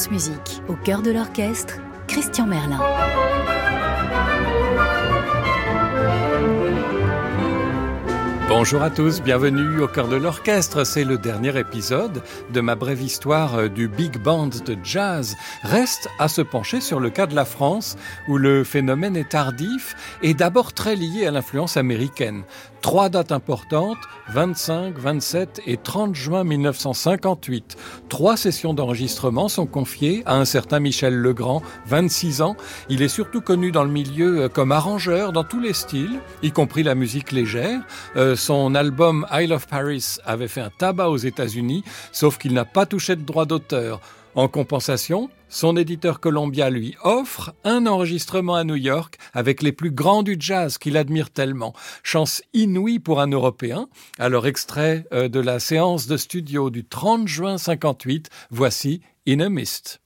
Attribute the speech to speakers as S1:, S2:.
S1: France Musique, au cœur de l'orchestre, Christian Merlin.
S2: Bonjour à tous, bienvenue au cœur de l'orchestre. C'est le dernier épisode de ma brève histoire du Big Band de jazz. Reste à se pencher sur le cas de la France, où le phénomène est tardif et d'abord très lié à l'influence américaine. 3 dates importantes, 25, 27 et 30 juin 1958. 3 sessions d'enregistrement sont confiées à un certain Michel Legrand, 26 ans. Il est surtout connu dans le milieu comme arrangeur dans tous les styles, y compris la musique légère. Son album I Love Paris avait fait un tabac aux États-Unis, sauf qu'il n'a pas touché de droit d'auteur. En compensation, son éditeur Columbia lui offre un enregistrement à New York avec les plus grands du jazz qu'il admire tellement. Chance inouïe pour un Européen. Alors, extrait de la séance de studio du 30 juin 58, voici In a Mist.